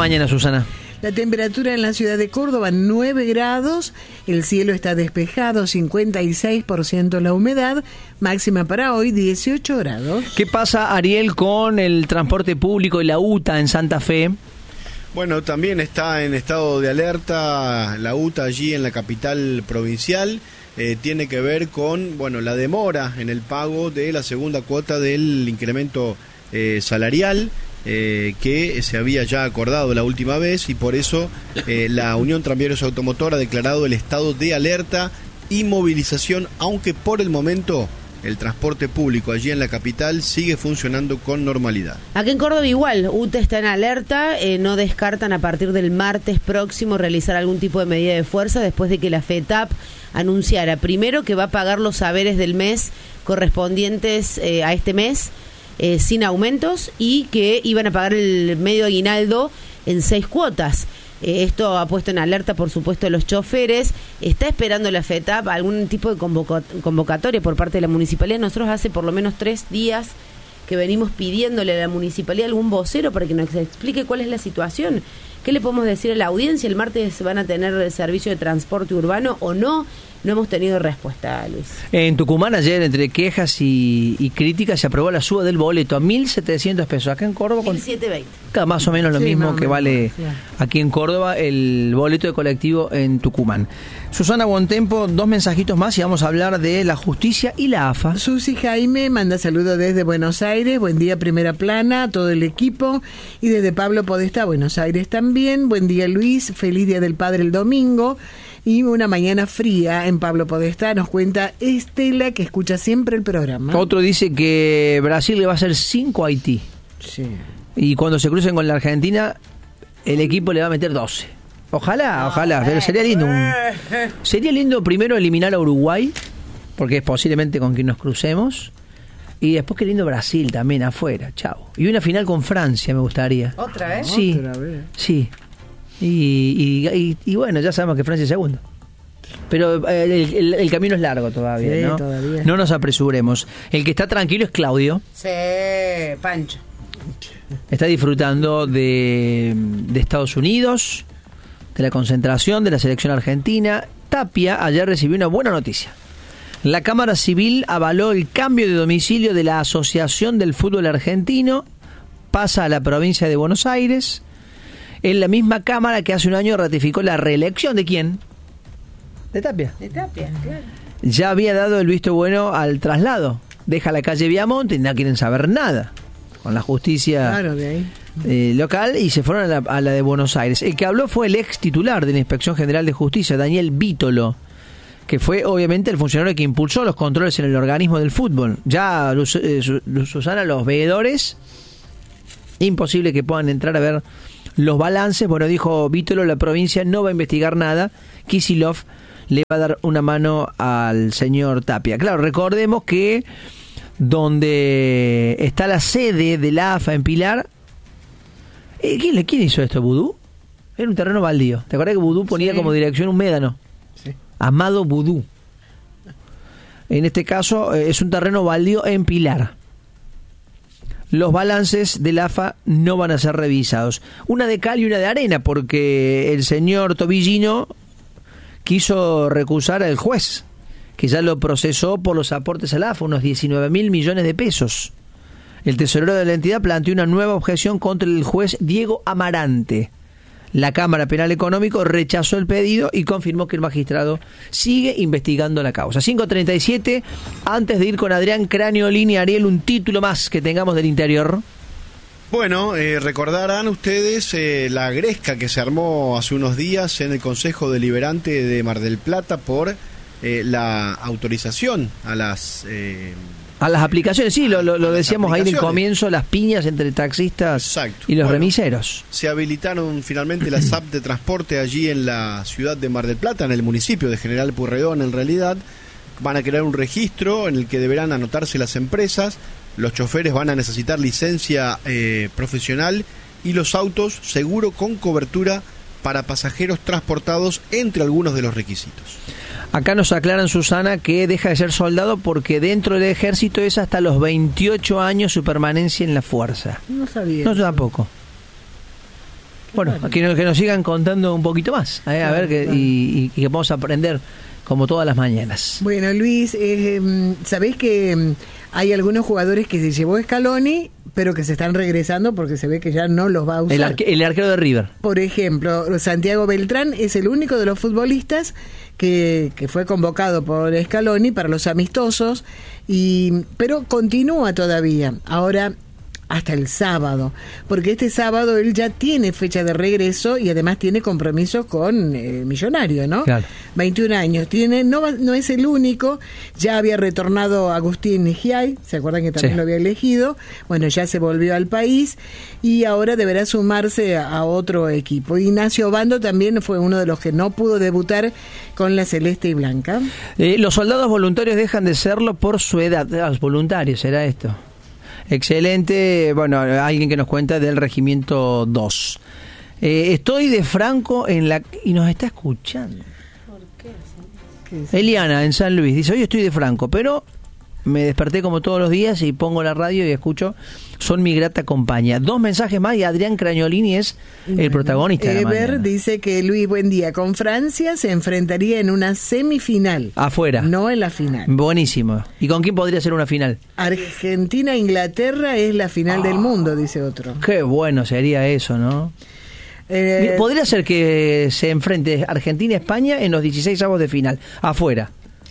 mañana, Susana? La temperatura en la ciudad de Córdoba, 9 grados, el cielo está despejado, 56% la humedad, máxima para hoy, 18 grados. ¿Qué pasa, Ariel, con el transporte público y la UTA en Santa Fe? Bueno, también está en estado de alerta la UTA allí en la capital provincial. Tiene que ver con, la demora en el pago de la segunda cuota del incremento salarial. Que se había ya acordado la última vez y por eso la Unión Tranviarios Automotor ha declarado el estado de alerta y movilización, aunque por el momento el transporte público allí en la capital sigue funcionando con normalidad. Aquí en Córdoba igual, UTA está en alerta, no descartan a partir del martes próximo realizar algún tipo de medida de fuerza después de que la FETAP anunciara primero que va a pagar los saberes del mes correspondientes a este mes, sin aumentos, y que iban a pagar el medio aguinaldo en 6 cuotas. Esto ha puesto en alerta, por supuesto, a los choferes. Está esperando la FETAP algún tipo de convocatoria por parte de la municipalidad. Nosotros hace por lo menos 3 días que venimos pidiéndole a la municipalidad algún vocero para que nos explique cuál es la situación. ¿Qué le podemos decir a la audiencia? ¿El martes van a tener servicio de transporte urbano o no? No hemos tenido respuesta, Luis. En Tucumán ayer, entre quejas y críticas, se aprobó la suba del boleto a 1.700 pesos. Acá en Córdoba... 1.720. Más o menos lo mismo que vale aquí en Córdoba el boleto de colectivo en Tucumán. Susana Bontempo, 2 mensajitos más y vamos a hablar de la justicia y la AFA. Susi Jaime manda saludos desde Buenos Aires. Buen día, Primera Plana, a todo el equipo. Y desde Pablo Podestá, Buenos Aires también. Buen día, Luis. Feliz Día del Padre el domingo. Y una mañana fría en Pablo Podestá, nos cuenta Estela, que escucha siempre el programa. Otro dice que Brasil le va a hacer 5 a Haití. Sí. Y cuando se crucen con la Argentina, el equipo le va a meter 12. Ojalá, pero sería lindo. Sería lindo primero eliminar a Uruguay, porque es posiblemente con quien nos crucemos. Y después qué lindo Brasil también afuera, chao. Y una final con Francia me gustaría. ¿Otra vez? Sí, ¿Otra vez? Sí. Y bueno, ya sabemos que Francia es segundo. Pero el camino es largo todavía, sí, ¿no? Todavía. No nos apresuremos. El que está tranquilo es Claudio. Sí, Pancho. Está disfrutando de Estados Unidos, de la concentración de la selección argentina. Tapia ayer recibió una buena noticia. La Cámara Civil avaló el cambio de domicilio de la Asociación del Fútbol Argentino. Pasa a la provincia de Buenos Aires. Es la misma Cámara que hace un año ratificó la reelección ¿de quién? De Tapia. De Tapia, claro. Ya había dado el visto bueno al traslado. Deja la calle Viamonte y no quieren saber nada con la justicia de ahí. Local y se fueron a la de Buenos Aires. El que habló fue el ex titular de la Inspección General de Justicia, Daniel Vítolo, que fue obviamente el funcionario que impulsó los controles en el organismo del fútbol. Ya, Susana, los veedores, imposible que puedan entrar a ver los balances. Bueno, dijo Vítolo, la provincia no va a investigar nada. Kicillof le va a dar una mano al señor Tapia. Claro, recordemos que donde está la sede de la AFA en Pilar, ¿quién hizo esto? ¿Vudú? Era un terreno baldío. ¿Te acuerdas que Vudú ponía como dirección un médano? Sí. Amado Vudú. En este caso es un terreno baldío en Pilar. Los balances del AFA no van a ser revisados. Una de cal y una de arena, porque el señor Tobillino quiso recusar al juez, que ya lo procesó por los aportes al AFA, unos 19.000 millones de pesos. El tesorero de la entidad planteó una nueva objeción contra el juez Diego Amarante. La Cámara Penal Económico rechazó el pedido y confirmó que el magistrado sigue investigando la causa. 5:37, antes de ir con Adrián Craniolini, Ariel, un título más que tengamos del interior. Bueno, recordarán ustedes la gresca que se armó hace unos días en el Consejo Deliberante de Mar del Plata por la autorización a las aplicaciones, sí, lo decíamos ahí en el comienzo, las piñas entre taxistas. Exacto. Y los remiseros. Se habilitaron finalmente las apps de transporte allí en la ciudad de Mar del Plata, en el municipio de General Pueyrredón en realidad. Van a crear un registro en el que deberán anotarse las empresas, los choferes van a necesitar licencia profesional y los autos seguro con cobertura para pasajeros transportados, entre algunos de los requisitos. Acá nos aclaran, Susana, que deja de ser soldado porque dentro del ejército es hasta los 28 años su permanencia en la fuerza. No sabía. No, yo tampoco. Bueno, que nos sigan contando un poquito más, a ver, y que podamos aprender como todas las mañanas. Bueno, Luis, ¿sabés que hay algunos jugadores que se llevó Scaloni, pero que se están regresando porque se ve que ya no los va a usar? El arquero de River. Por ejemplo, Santiago Beltrán es el único de los futbolistas que fue convocado por Scaloni para los amistosos, pero continúa todavía. Ahora, hasta el sábado, porque este sábado él ya tiene fecha de regreso y además tiene compromisos con Millonario, ¿no? Claro. 21 años tiene, no es el único, ya había retornado Agustín Giai, ¿se acuerdan que también Sí. lo había elegido? Bueno, ya se volvió al país y ahora deberá sumarse a otro equipo. Ignacio Obando también fue uno de los que no pudo debutar con la celeste y blanca. Los soldados voluntarios dejan de serlo por su edad. Los voluntarios, ¿será esto? Excelente, bueno, alguien que nos cuenta del Regimiento 2. Estoy de Franco y nos está escuchando. ¿Por qué? Eliana, en San Luis, dice, hoy estoy de Franco, pero me desperté como todos los días y pongo la radio y escucho Son mi grata compañía. 2 mensajes más y Adrián Cragnolini es el protagonista de la Ever mañana. dice que Luis, buen día, con Francia se enfrentaría en una semifinal. Afuera. No en la final. Buenísimo. ¿Y con quién podría ser una final? Argentina-Inglaterra es la final del mundo, dice otro. Qué bueno sería eso, ¿no? Mira, podría ser que se enfrente Argentina-España en los 16avos de final, afuera.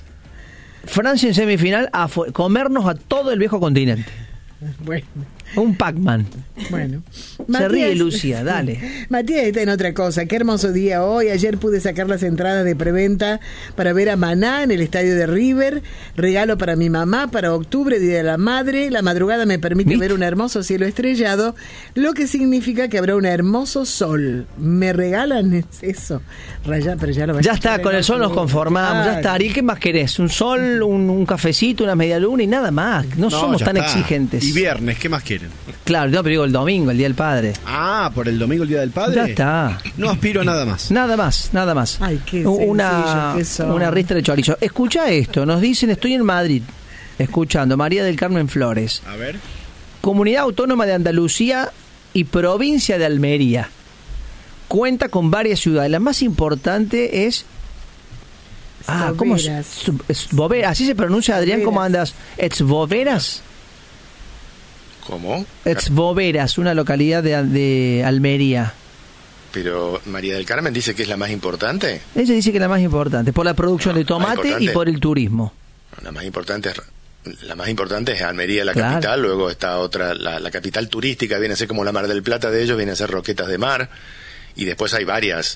Francia en semifinal, comernos a todo el viejo continente. Bueno. Un Pac-Man. Bueno. Se ríe Lucía, dale. Matías está en otra cosa. Qué hermoso día hoy. Ayer pude sacar las entradas de preventa para ver a Maná en el estadio de River. Regalo para mi mamá para octubre, Día de la Madre. La madrugada me permite ver un hermoso cielo estrellado, lo que significa que habrá un hermoso sol. ¿Me regalan eso? Raya, pero ya lo Ya está, con el sol nos conformamos. Ya está. ¿Y qué más querés? Un sol, un cafecito, una media luna y nada más. No somos tan exigentes. Y viernes, ¿qué más quieren? Claro, no, pero digo el domingo, el Día del Padre. Ah, por el domingo, el Día del Padre. Ya está. No aspiro a nada más. Nada más. Ay, qué una ristra de chorizo. Escucha esto, nos dicen, estoy en Madrid, escuchando, María del Carmen Flores. A ver. Comunidad Autónoma de Andalucía y Provincia de Almería. Cuenta con varias ciudades. La más importante es... ¿cómo es? Boveras. Así se pronuncia, Adrián, ¿cómo andas? ¿Boveras? ¿Cómo? Boveras, una localidad de Almería. Pero María del Carmen dice que es la más importante. Ella dice que es la más importante, por la producción de tomate y por el turismo. La más importante es Almería, la Claro. capital. Luego está otra, la capital turística, viene a ser como la Mar del Plata de ellos, viene a ser Roquetas de Mar. Y después hay varias.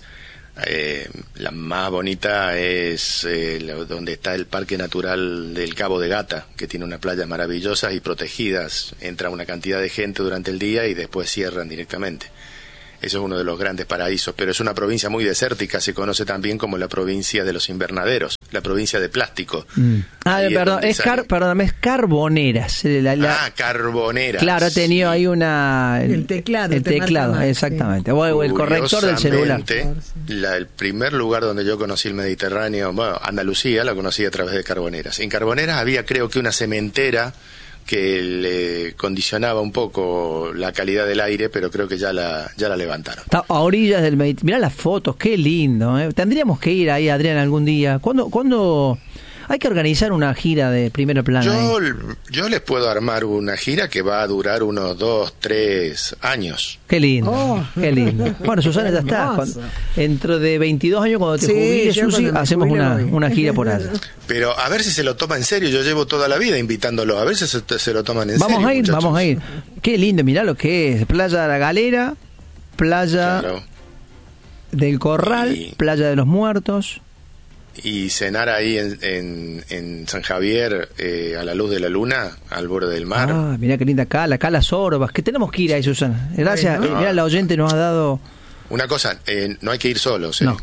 La más bonita es donde está el Parque Natural del Cabo de Gata, que tiene unas playas maravillosas y protegidas. Entra una cantidad de gente durante el día y después cierran directamente. Eso es uno de los grandes paraísos, pero es una provincia muy desértica, se conoce también como la provincia de los invernaderos, la provincia de plástico. Perdón, es Carboneras. Carboneras. Claro, ha tenido ahí el teclado, mal, exactamente. O el corrector del celular. El primer lugar donde yo conocí el Mediterráneo, Andalucía, la conocí a través de Carboneras. En Carboneras había, creo que, una cementera que le condicionaba un poco la calidad del aire, pero creo que ya la levantaron. Está a orillas del Mediterráneo. Mirá las fotos, qué lindo. Tendríamos que ir ahí, Adrián, algún día. ¿Cuándo hay que organizar una gira de primera plana? Yo les puedo armar una gira que va a durar unos 2, 3 años. Qué lindo, qué lindo. Bueno, Susana, ya está. Dentro de 22 años, cuando te jubiles, Susi, hacemos una gira por allá. Pero a ver si se lo toma en serio. Yo llevo toda la vida invitándolo. A ver si se lo toman en serio. Vamos a ir. Qué lindo, mirá lo que es. Playa de la Galera, playa del Corral, playa de los Muertos. Y cenar ahí en San Javier, a la luz de la luna, al borde del mar. Mirá qué linda cala, Calas Orbas, que tenemos que ir ahí, Susana. Gracias, mirá, la oyente nos ha dado... Una cosa, no hay que ir solos. No,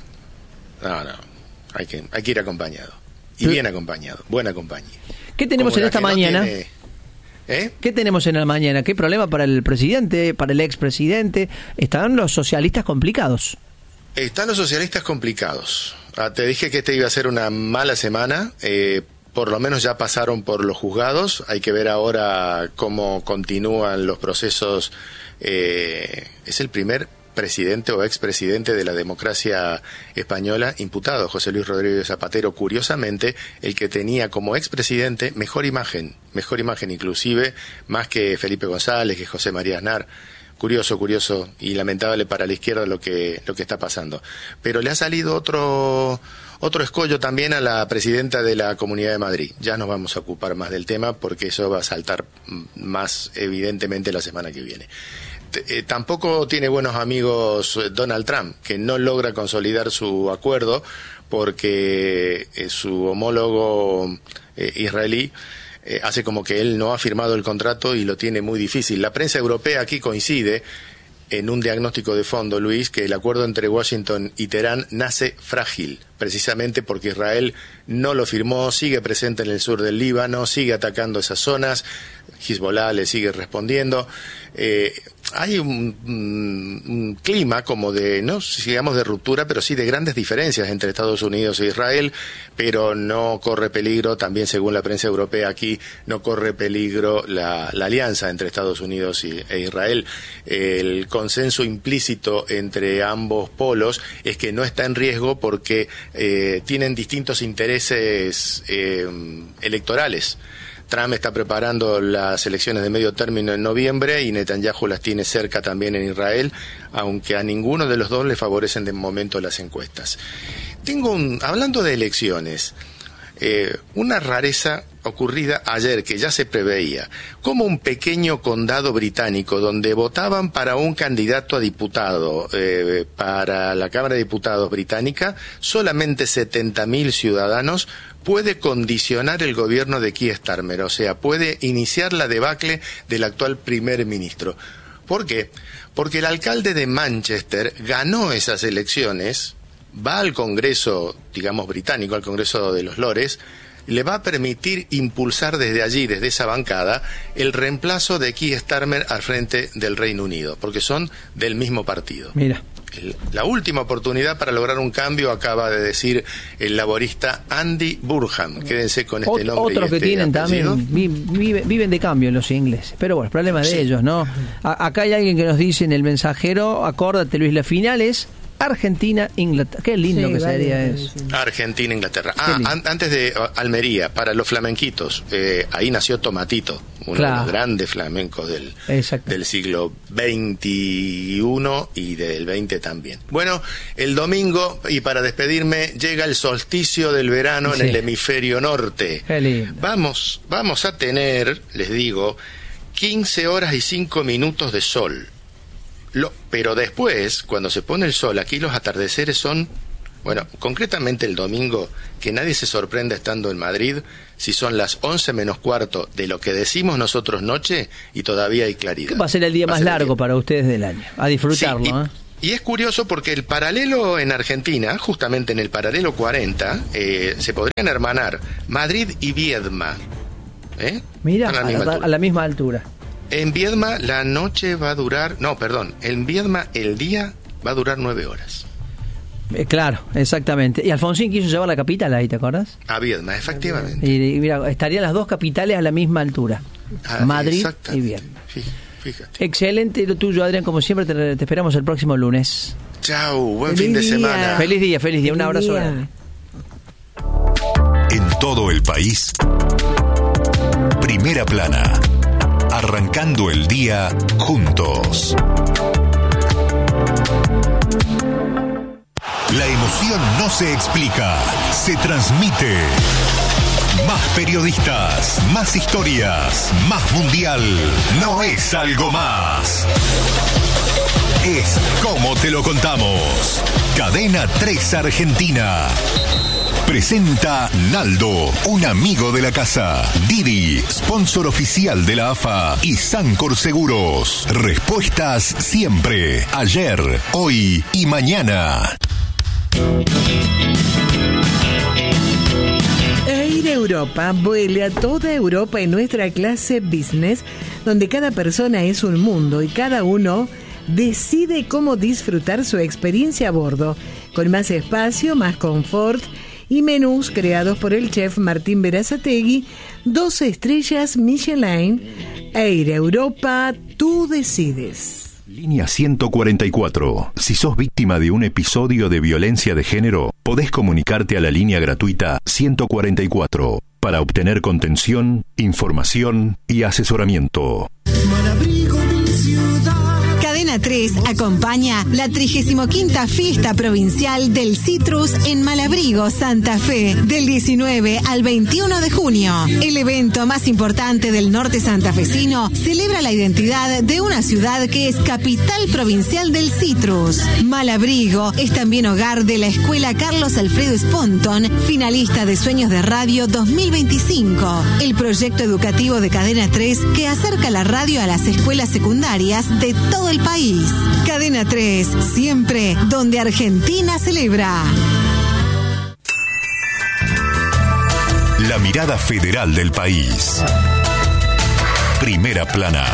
hay que ir acompañado. Y bien acompañado, buena compañía. ¿Qué tenemos en esta mañana? ¿Qué tenemos en la mañana? ¿Qué problema para el presidente, para el expresidente? Están los socialistas complicados. Están los socialistas complicados. Te dije que esta iba a ser una mala semana. Por lo menos ya pasaron por los juzgados. Hay que ver ahora cómo continúan los procesos. Es el primer presidente o expresidente de la democracia española imputado, José Luis Rodríguez Zapatero, curiosamente el que tenía como expresidente mejor imagen inclusive más que Felipe González, que José María Aznar. Curioso y lamentable para la izquierda lo que está pasando. Pero le ha salido otro escollo también a la presidenta de la Comunidad de Madrid. Ya nos vamos a ocupar más del tema porque eso va a saltar más evidentemente la semana que viene. Tampoco tiene buenos amigos Donald Trump, que no logra consolidar su acuerdo porque su homólogo israelí hace como que él no ha firmado el contrato y lo tiene muy difícil. La prensa europea aquí coincide en un diagnóstico de fondo, Luis, que el acuerdo entre Washington y Teherán nace frágil, precisamente porque Israel no lo firmó, sigue presente en el sur del Líbano, sigue atacando esas zonas, Hezbollah le sigue respondiendo. Hay un clima como de, no digamos de ruptura, pero sí de grandes diferencias entre Estados Unidos e Israel, pero no corre peligro, también según la prensa europea aquí, no corre peligro la alianza entre Estados Unidos e Israel. El consenso implícito entre ambos polos es que no está en riesgo porque tienen distintos intereses electorales. Trump está preparando las elecciones de medio término en noviembre y Netanyahu las tiene cerca también en Israel, aunque a ninguno de los dos le favorecen de momento las encuestas. Hablando de elecciones, una rareza ocurrida ayer que ya se preveía, como un pequeño condado británico donde votaban para un candidato a diputado para la Cámara de Diputados británica, solamente 70.000 ciudadanos, puede condicionar el gobierno de Keir Starmer, o sea, puede iniciar la debacle del actual primer ministro. ¿Por qué? Porque el alcalde de Manchester ganó esas elecciones, va al Congreso, digamos, británico, al Congreso de los Lores, le va a permitir impulsar desde allí, desde esa bancada, el reemplazo de Keir Starmer al frente del Reino Unido, porque son del mismo partido. Mira. La última oportunidad para lograr un cambio acaba de decir el laborista Andy Burnham. Quédense con este nombre. Otros que tienen apellido. También viven de cambio los ingleses. Pero bueno, el problema de ellos, ¿no? Acá hay alguien que nos dice en el mensajero, acórdate Luis, la final es Argentina-Inglaterra. Qué lindo que sería eso. Argentina-Inglaterra. Antes de Almería, para los flamenquitos, ahí nació Tomatito, uno de los grandes flamencos del siglo XXI y del XX también. Bueno, el domingo, y para despedirme, llega el solsticio del verano en el hemisferio norte. Qué lindo. Vamos a tener, les digo, 15 horas y 5 minutos de sol. Pero después, cuando se pone el sol, aquí los atardeceres son, bueno, concretamente el domingo, que nadie se sorprenda estando en Madrid, si son las 11 menos cuarto de lo que decimos nosotros noche y todavía hay claridad. Va a ser el día más largo para ustedes del año, a disfrutarlo. Y es curioso porque el paralelo en Argentina, justamente en el paralelo 40, se podrían hermanar Madrid y Viedma. Mira, a la misma altura. En Viedma la noche va a durar... No, perdón. En Viedma el día va a durar 9 horas. Claro, exactamente. Y Alfonsín quiso llevar la capital ahí, ¿te acordás? A Viedma, efectivamente. Y mira, estarían las dos capitales a la misma altura. Madrid y Viedma. Fíjate. Excelente lo tuyo, Adrián. Como siempre, te esperamos el próximo lunes. Chau, buen fin de semana. Feliz día. Un abrazo grande. En todo el país, Primera Plana. Arrancando el día juntos. La emoción no se explica, se transmite. Más periodistas, más historias, más mundial. No es algo más. Es como te lo contamos. Cadena 3 Argentina. Presenta Naldo, un amigo de la casa. Didi, sponsor oficial de la AFA. Y Sancor Seguros. Respuestas siempre. Ayer, hoy y mañana. Air Europa vuela a toda Europa en nuestra clase business, donde cada persona es un mundo y cada uno decide cómo disfrutar su experiencia a bordo, con más espacio, más confort y menús creados por el chef Martín Berazategui, 2 estrellas Michelin. Air Europa, tú decides. Línea 144. Si sos víctima de un episodio de violencia de género, podés comunicarte a la línea gratuita 144 para obtener contención, información y asesoramiento. Cadena 3 acompaña la 35ª Fiesta Provincial del Citrus en Malabrigo, Santa Fe, del 19 al 21 de junio. El evento más importante del norte santafesino celebra la identidad de una ciudad que es capital provincial del citrus. Malabrigo es también hogar de la Escuela Carlos Alfredo Sponton, finalista de Sueños de Radio 2025, el proyecto educativo de Cadena 3 que acerca la radio a las escuelas secundarias de todo el país. Cadena 3, siempre donde Argentina celebra. La mirada federal del país. Primera plana.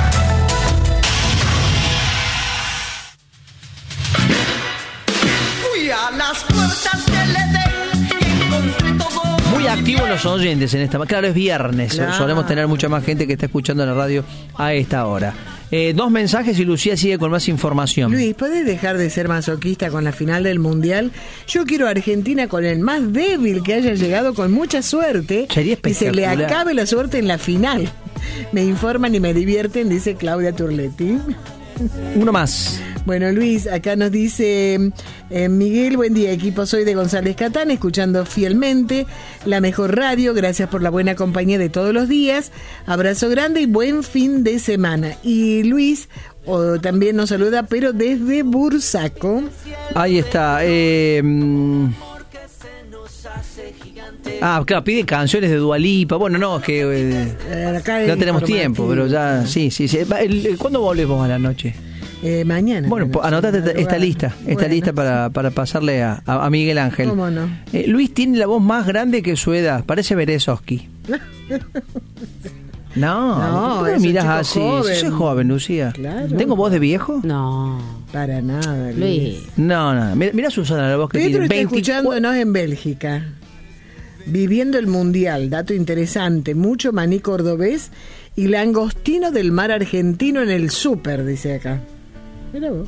Fui a las puertas del Edén y encontré todo. Muy activos los oyentes en esta. Claro, es viernes. Claro. Solemos tener mucha más gente que está escuchando la radio a esta hora. 2 mensajes y Lucía sigue con más información. Luis, ¿podés dejar de ser masoquista con la final del Mundial? Yo quiero a Argentina con el más débil que haya llegado con mucha suerte. Sería y se le espectacular. acabe la suerte en la final. Me informan y me divierten, dice Claudia Turletti. Uno más. Bueno, Luis, acá nos dice Miguel, buen día equipo, soy de González Catán, escuchando fielmente la mejor radio, gracias por la buena compañía de todos los días, abrazo grande y buen fin de semana. Y Luis también nos saluda, pero desde Bursaco. Ahí está. Claro, pide canciones de Dua Lipa. Bueno, no, es que Acá no tenemos informativo. tiempo, pero ya, sí. ¿Cuándo volvemos a la noche? Mañana. Bueno, anotate esta lista, Bueno. para pasarle a Miguel Ángel. ¿Cómo no? Luis tiene la voz más grande que su edad, parece Berezovsky. No, ¿por qué es un mirás chico así? joven. Soy joven, Lucía. Claro. ¿Tengo voz de viejo? No, Para nada, Luis. Luis. No. Mira Susana, la voz que Pedro tiene. está escuchándonos en Bélgica. Viviendo el Mundial, dato interesante, mucho maní cordobés y langostino del mar argentino en el súper, dice acá. Mira vos.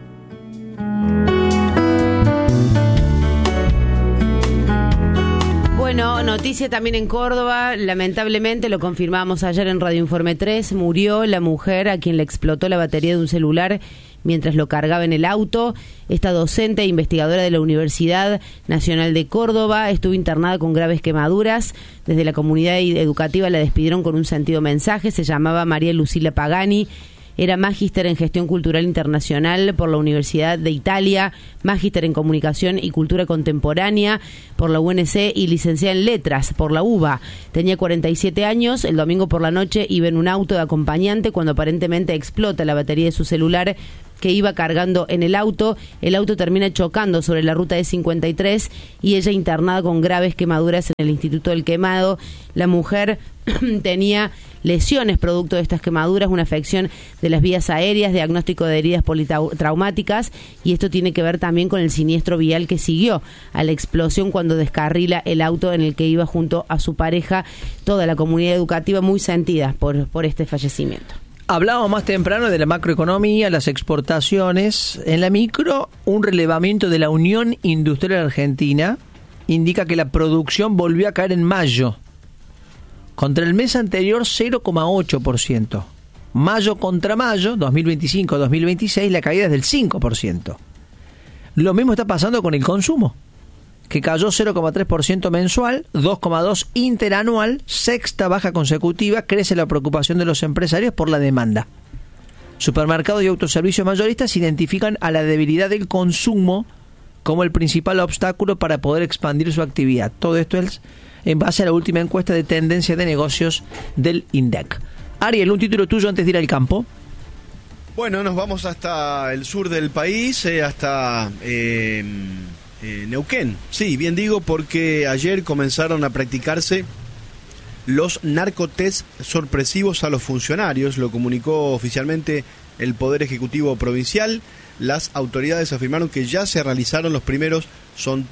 Bueno, noticia también en Córdoba, lamentablemente lo confirmamos ayer en Radio Informe 3, murió la mujer a quien le explotó la batería de un celular mientras lo cargaba en el auto. Esta docente e investigadora de la Universidad Nacional de Córdoba estuvo internada con graves quemaduras. Desde la comunidad educativa la despidieron con un sentido mensaje. Se llamaba María Lucila Pagani. Era magíster en Gestión Cultural Internacional por la Universidad de Italia, magíster en Comunicación y Cultura Contemporánea por la UNC y licenciada en Letras por la UBA. Tenía 47 años, el domingo por la noche iba en un auto de acompañante cuando aparentemente explota la batería de su celular que iba cargando en el auto termina chocando sobre la ruta E53 y ella internada con graves quemaduras en el Instituto del Quemado. La mujer tenía lesiones producto de estas quemaduras, una afección de las vías aéreas, diagnóstico de heridas politraumáticas, y esto tiene que ver también con el siniestro vial que siguió a la explosión cuando descarrila el auto en el que iba junto a su pareja. Toda la comunidad educativa muy sentida por este fallecimiento. Hablábamos más temprano de la macroeconomía, las exportaciones. En la micro, un relevamiento de la Unión Industrial Argentina indica que la producción volvió a caer en mayo. Contra el mes anterior, 0,8%. Mayo contra mayo, 2025-2026, la caída es del 5%. Lo mismo está pasando con el consumo, que cayó 0,3% mensual, 2,2% interanual, sexta baja consecutiva. Crece la preocupación de los empresarios por la demanda. Supermercados y autoservicios mayoristas identifican a la debilidad del consumo como el principal obstáculo para poder expandir su actividad. Todo esto es en base a la última encuesta de tendencia de negocios del INDEC. Ariel, un título tuyo antes de ir al campo. Bueno, nos vamos hasta el sur del país, hasta Neuquén. Sí, bien digo, porque ayer comenzaron a practicarse los narcotest sorpresivos a los funcionarios. Lo comunicó oficialmente el Poder Ejecutivo Provincial. Las autoridades afirmaron que ya se realizaron los primeros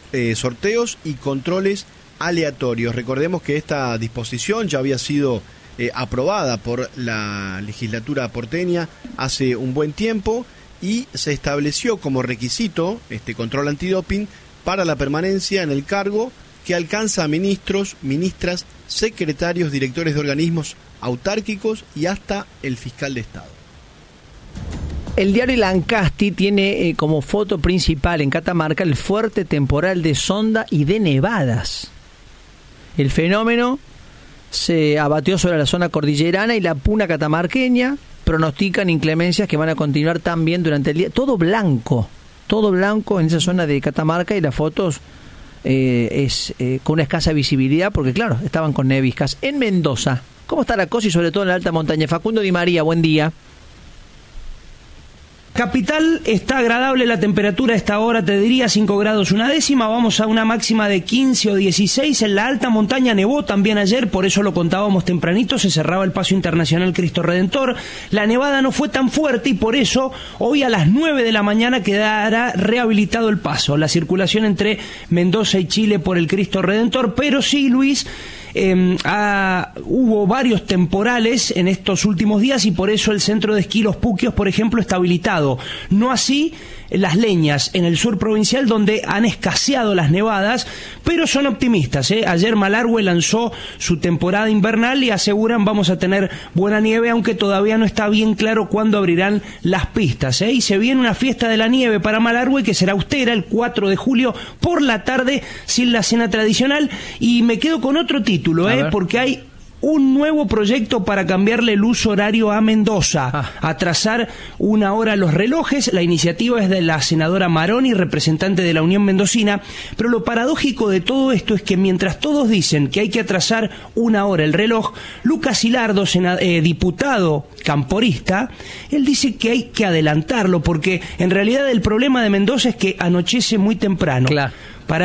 sorteos y controles aleatorios. Recordemos que esta disposición ya había sido aprobada por la legislatura porteña hace un buen tiempo y se estableció como requisito este control antidoping para la permanencia en el cargo, que alcanza a ministros, ministras, secretarios, directores de organismos autárquicos y hasta el fiscal de Estado. El diario Lancasti tiene como foto principal en Catamarca el fuerte temporal de Sonda y de nevadas. El fenómeno se abatió sobre la zona cordillerana y la puna catamarqueña. Pronostican inclemencias que van a continuar también durante el día. Todo blanco en esa zona de Catamarca, y las fotos con una escasa visibilidad porque, claro, estaban con neviscas. En Mendoza, ¿cómo está la cosa y sobre todo en la alta montaña? Facundo Di María, buen día. Capital, está agradable la temperatura a esta hora, te diría 5 grados una décima, vamos a una máxima de 15 o 16, en la alta montaña nevó también ayer, por eso lo contábamos tempranito, se cerraba el paso internacional Cristo Redentor, la nevada no fue tan fuerte y por eso hoy a las 9 de la mañana quedará rehabilitado el paso, la circulación entre Mendoza y Chile por el Cristo Redentor, pero sí, Luis, hubo varios temporales en estos últimos días y por eso el centro de esquí Los Puquios, por ejemplo, está habilitado. No así Las Leñas, en el sur provincial, donde han escaseado las nevadas, pero son optimistas, ¿eh? Ayer Malargüe lanzó su temporada invernal y aseguran vamos a tener buena nieve, aunque todavía no está bien claro cuándo abrirán las pistas, ¿eh? Y se viene una fiesta de la nieve para Malargüe que será austera el 4 de julio por la tarde, sin la cena tradicional. Y me quedo con otro título, porque hay un nuevo proyecto para cambiarle el uso horario a Mendoza, atrasar 1 hora los relojes. La iniciativa es de la senadora Maroni, representante de la Unión Mendocina, pero lo paradójico de todo esto es que mientras todos dicen que hay que atrasar 1 hora el reloj, Lucas Hilardo, diputado camporista, él dice que hay que adelantarlo, porque en realidad el problema de Mendoza es que anochece muy temprano. Claro.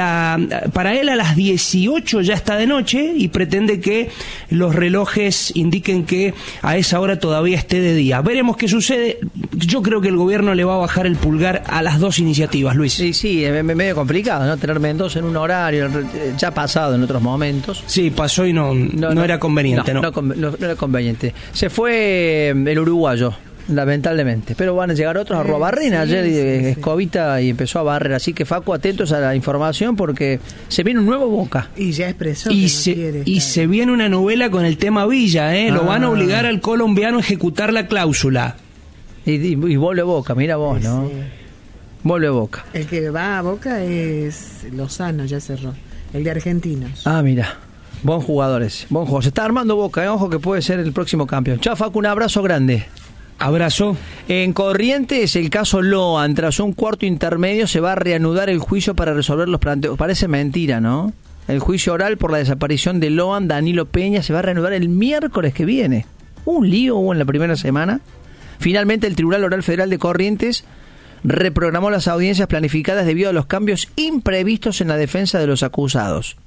Para él a las 18 ya está de noche y pretende que los relojes indiquen que a esa hora todavía esté de día. Veremos qué sucede. Yo creo que el gobierno le va a bajar el pulgar a las dos iniciativas, Luis. Sí, es medio complicado, ¿no? Tener Mendoza en un horario, ya ha pasado en otros momentos. Sí, pasó y no era conveniente, ¿no? No era conveniente. Se fue el uruguayo, lamentablemente, pero van a llegar otros. Arrobarrena ayer Escobita y empezó a barrer, así que Facu, atentos a la información porque se viene un nuevo Boca y ya expresó y se viene una novela con el tema Villa, lo van a obligar al colombiano a ejecutar la cláusula y vuelve Boca, mira vos, ¿no? Sí. Vuelve Boca. El que va a Boca es Lozano, ya cerró, el de Argentinos. Mira, buen jugador ese, buen jugador, se está armando Boca, ojo que puede ser el próximo campeón. Chao Facu, un abrazo grande. Abrazo. En Corrientes, el caso Loan, tras un cuarto intermedio, se va a reanudar el juicio para resolver los planteos. Parece mentira, ¿no? El juicio oral por la desaparición de Loan, Danilo Peña, se va a reanudar el miércoles que viene. Un lío hubo en la primera semana. Finalmente, el Tribunal Oral Federal de Corrientes reprogramó las audiencias planificadas debido a los cambios imprevistos en la defensa de los acusados.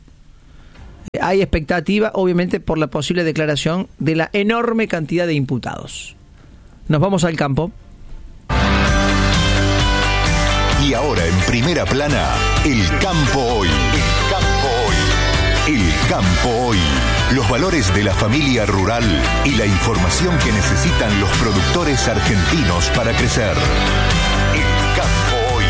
Hay expectativa, obviamente, por la posible declaración de la enorme cantidad de imputados. Nos vamos al campo. Y ahora en primera plana, el campo hoy. El campo hoy. El campo hoy. Los valores de la familia rural y la información que necesitan los productores argentinos para crecer. El campo hoy.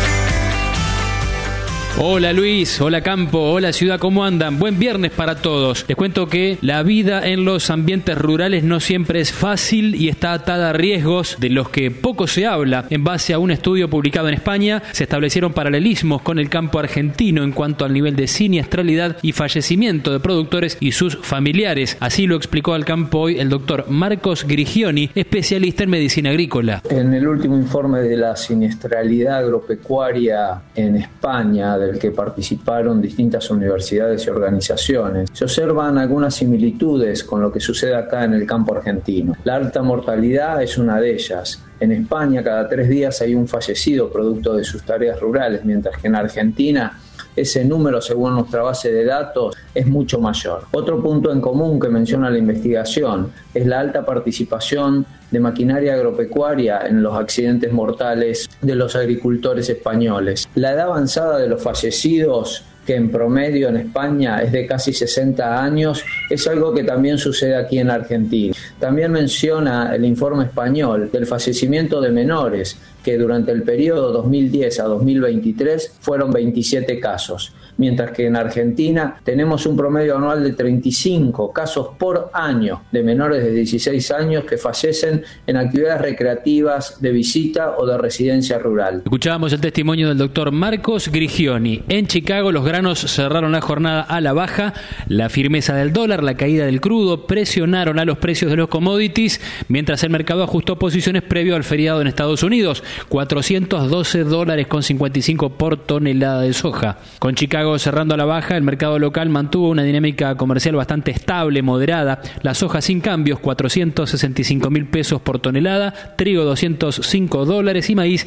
Hola Luis, hola Campo, hola Ciudad, ¿cómo andan? Buen viernes para todos. Les cuento que la vida en los ambientes rurales no siempre es fácil y está atada a riesgos de los que poco se habla. En base a un estudio publicado en España, se establecieron paralelismos con el campo argentino en cuanto al nivel de siniestralidad y fallecimiento de productores y sus familiares. Así lo explicó al Campo hoy el doctor Marcos Grigioni, especialista en medicina agrícola. En el último informe de la siniestralidad agropecuaria en España, del que participaron distintas universidades y organizaciones, se observan algunas similitudes con lo que sucede acá en el campo argentino. La alta mortalidad es una de ellas. En España cada 3 días hay un fallecido producto de sus tareas rurales, mientras que en Argentina ese número, según nuestra base de datos, es mucho mayor. Otro punto en común que menciona la investigación es la alta participación de maquinaria agropecuaria en los accidentes mortales de los agricultores españoles. La edad avanzada de los fallecidos que en promedio en España es de casi 60 años, es algo que también sucede aquí en Argentina. También menciona el informe español del fallecimiento de menores, que durante el periodo 2010 a 2023 fueron 27 casos, mientras que en Argentina tenemos un promedio anual de 35 casos por año de menores de 16 años que fallecen en actividades recreativas, de visita o de residencia rural. Escuchábamos el testimonio del doctor Marcos Grigioni. En Chicago los granos cerraron la jornada a la baja. La firmeza del dólar, la caída del crudo presionaron a los precios de los commodities, mientras el mercado ajustó posiciones previo al feriado en Estados Unidos. $412.55 por tonelada de soja. Con Chicago cerrando a la baja, el mercado local mantuvo una dinámica comercial bastante estable, moderada. La soja sin cambios, $465.000 por tonelada, trigo $205 y maíz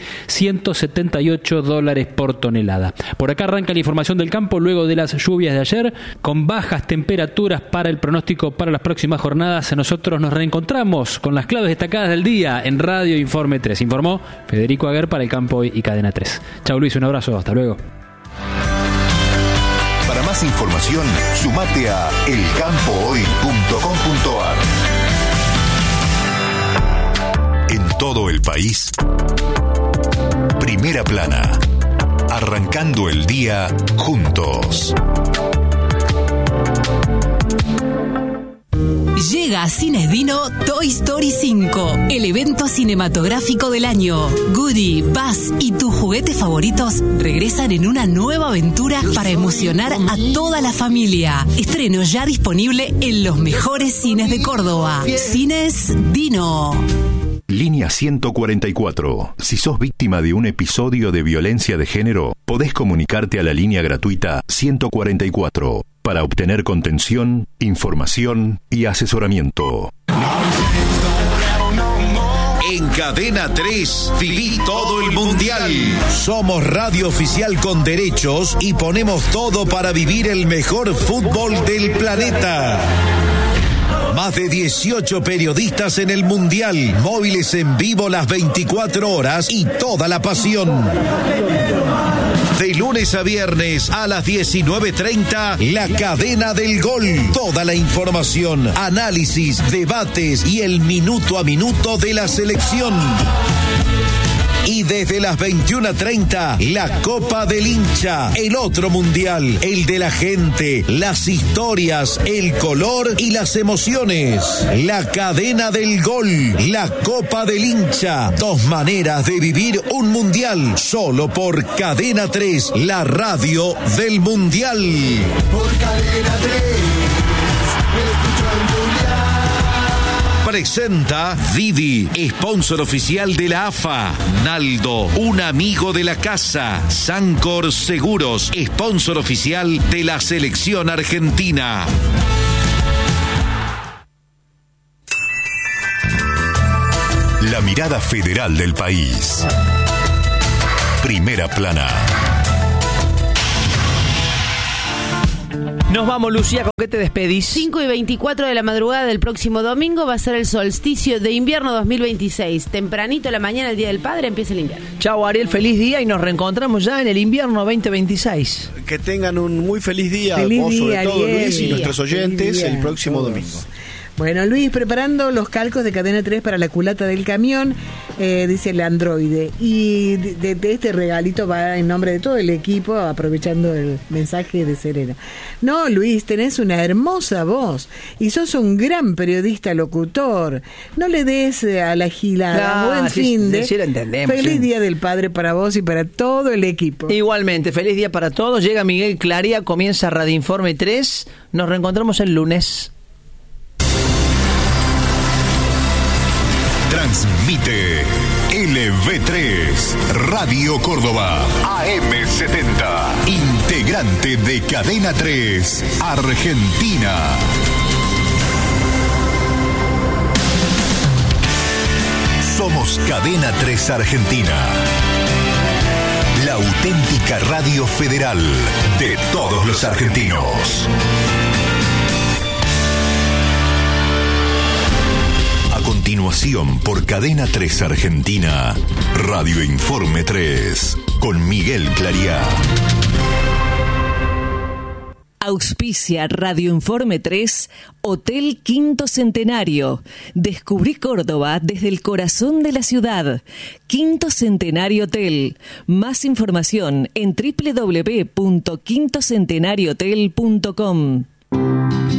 $178 por tonelada. Por acá arranca la información del campo luego de las lluvias de ayer, con bajas temperaturas para el pronóstico para las próximas jornadas. Nosotros nos reencontramos con las claves destacadas del día en Radio Informe 3. Informó Federico Aguer para El Campo Hoy y Cadena 3. Chau Luis, un abrazo, hasta luego. Para más información, sumate a elcampohoy.com.ar. En todo el país, Primera Plana, arrancando el día juntos. Llega a Cines Dino Toy Story 5, el evento cinematográfico del año. Woody, Buzz y tus juguetes favoritos regresan en una nueva aventura para emocionar a toda la familia. Estreno ya disponible en los mejores cines de Córdoba. Cines Dino. Línea 144. Si sos víctima de un episodio de violencia de género, podés comunicarte a la línea gratuita 144 para obtener contención, información y asesoramiento. En Cadena 3, viví todo el Mundial. Somos radio oficial con derechos y ponemos todo para vivir el mejor fútbol del planeta. Más de 18 periodistas en el Mundial, móviles en vivo las 24 horas y toda la pasión. De lunes a viernes a las 19:30, La Cadena del Gol. Toda la información, análisis, debates y el minuto a minuto de la selección. Y desde las 21:30, la Copa del Hincha, el otro mundial, el de la gente, las historias, el color y las emociones. La Cadena del Gol, la Copa del Hincha, 2 maneras de vivir un mundial, solo por Cadena 3, la radio del mundial. Por Cadena 3, escucho el mundial. Presenta Didi, sponsor oficial de la AFA. Naldo, un amigo de la casa. Sancor Seguros, sponsor oficial de la selección argentina. La mirada federal del país. Primera Plana. Nos vamos, Lucía, ¿con qué te despedís? 5:24 de la madrugada del próximo domingo va a ser el solsticio de invierno 2026. Tempranito a la mañana, el Día del Padre, empieza el invierno. Chao, Ariel, feliz día y nos reencontramos ya en el invierno 2026. Que tengan un muy feliz día, feliz vos sobre día, todo, Ariel. Luis, y nuestros oyentes Feliz día el próximo a todos. domingo. Bueno, Luis, preparando los calcos de Cadena 3 para la culata del camión, dice el androide. Y de este regalito va en nombre de todo el equipo, aprovechando el mensaje de Serena. No, Luis, tenés una hermosa voz y sos un gran periodista locutor. No le des a la gilada. Buen fin de... Sí, lo entendemos. Feliz Sí. Día del Padre para vos y para todo el equipo. Igualmente, feliz día para todos. Llega Miguel Claría, comienza Radio Informe 3. Nos reencontramos el lunes. Transmite LV3, Radio Córdoba, AM70, integrante de Cadena 3, Argentina. Somos Cadena 3 Argentina, la auténtica radio federal de todos los argentinos. A continuación, por Cadena 3 Argentina, Radio Informe 3, con Miguel Claría. Auspicia Radio Informe 3, Hotel Quinto Centenario. Descubrí Córdoba desde el corazón de la ciudad. Quinto Centenario Hotel. Más información en www.quintocentenariohotel.com.